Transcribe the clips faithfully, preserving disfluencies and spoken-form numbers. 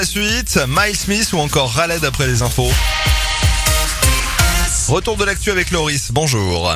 La suite, Miles Smith ou encore Khaled après les infos. Retour de l'actu avec Loris, bonjour.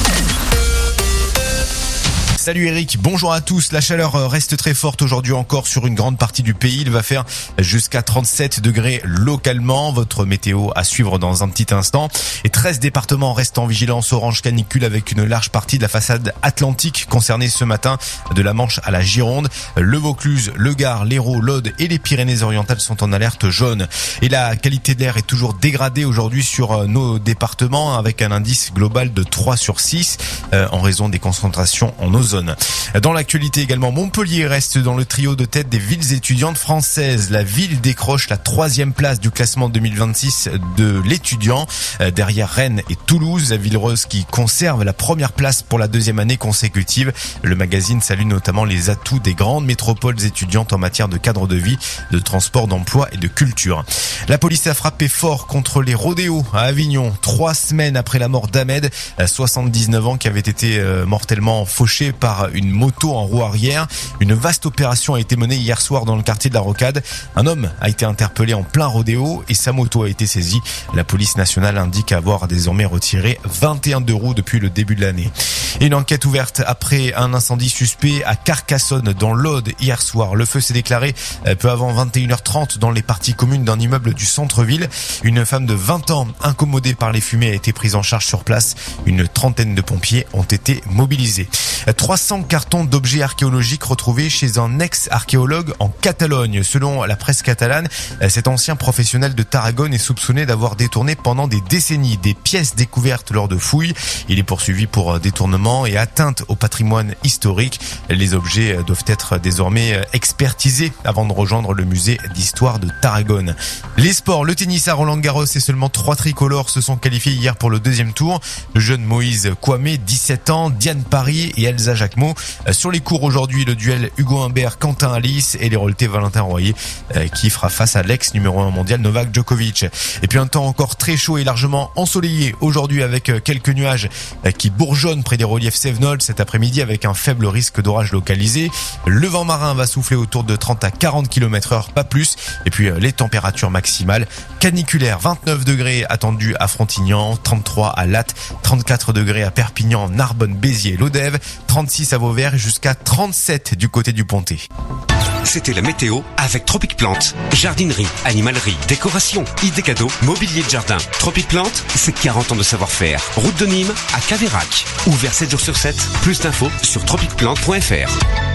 Salut Eric, bonjour à tous. La chaleur reste très forte aujourd'hui encore sur une grande partie du pays. Il va faire jusqu'à trente-sept degrés localement. Votre météo à suivre dans un petit instant. Et treize départements restent en vigilance orange canicule avec une large partie de la façade atlantique concernée ce matin, de la Manche à la Gironde. Le Vaucluse, le Gard, l'Hérault, l'Aude et les Pyrénées-Orientales sont en alerte jaune. Et la qualité de l'air est toujours dégradée aujourd'hui sur nos départements avec un indice global de trois sur six euh, en raison des concentrations en ozone. Dans l'actualité également, Montpellier reste dans le trio de tête des villes étudiantes françaises. La ville décroche la troisième place du classement deux mille vingt-six de l'étudiant, derrière Rennes et Toulouse. La ville rose qui conserve la première place pour la deuxième année consécutive. Le magazine salue notamment les atouts des grandes métropoles étudiantes en matière de cadre de vie, de transport, d'emploi et de culture. La police a frappé fort contre les rodéos à Avignon, trois semaines après la mort d'Ahmed, soixante-dix-neuf ans, qui avait été mortellement fauché par une moto en roue arrière. Une vaste opération a été menée hier soir dans le quartier de la Rocade. Un homme a été interpellé en plein rodéo et sa moto a été saisie. La police nationale indique avoir désormais retiré vingt et un deux roues depuis le début de l'année. Et une enquête ouverte après un incendie suspect à Carcassonne dans l'Aude hier soir. Le feu s'est déclaré peu avant vingt et une heures trente dans les parties communes d'un immeuble du centre-ville. Une femme de vingt ans incommodée par les fumées a été prise en charge sur place. Une trentaine de pompiers ont été mobilisés. trois cents cartons d'objets archéologiques retrouvés chez un ex-archéologue en Catalogne. Selon la presse catalane, cet ancien professionnel de Tarragone est soupçonné d'avoir détourné pendant des décennies des pièces découvertes lors de fouilles. Il est poursuivi pour détournement et atteinte au patrimoine historique. Les objets doivent être désormais expertisés avant de rejoindre le musée d'histoire de Tarragone. Les sports, le tennis à Roland-Garros et seulement trois tricolores se sont qualifiés hier pour le deuxième tour. Le jeune Moïse Kouamé, dix-sept ans, Diane Paris et Elsa Jacquemot. Sur les cours aujourd'hui, le duel Hugo Humbert, Quentin Alice et l'Héraultais Valentin Royer qui fera face à l'ex numéro un mondial Novak Djokovic. Et puis un temps encore très chaud et largement ensoleillé aujourd'hui avec quelques nuages qui bourgeonnent près des reliefs Cévenol cet après-midi avec un faible risque d'orage localisé. Le vent marin va souffler autour de trente à quarante kilomètres heure, pas plus. Et puis les températures maximales caniculaires, vingt-neuf degrés attendus à Frontignan, trente-trois à Latte, trente-quatre degrés à Perpignan, Narbonne, Béziers, Lodève, trente-six à Vauvert et jusqu'à trente-sept du côté du Pontet. C'était la météo avec Tropic Plante. Jardinerie, animalerie, décoration, idées cadeaux, mobilier de jardin. Tropic Plante, c'est quarante ans de savoir-faire. Route de Nîmes à Caveyrac. Ouvert sept jours sur sept. Plus d'infos sur tropic plante point f r.